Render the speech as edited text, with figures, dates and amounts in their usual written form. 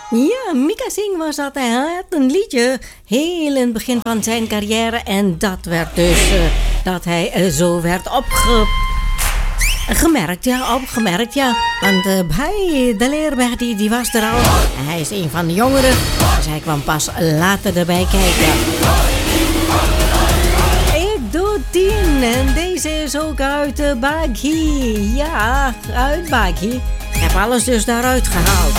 Ja, Mika Singh was dat. Hij had een liedje heel in het begin van zijn carrière. En dat werd dus dat hij zo werd opgemerkt, ja. Want bij de leerweg, die was er al. En hij is een van de jongeren. Dus hij kwam pas later erbij kijken. Ik doe 10 en deze is ook uit Baghi. Ja, uit Baghi. Ik heb alles dus daaruit gehaald.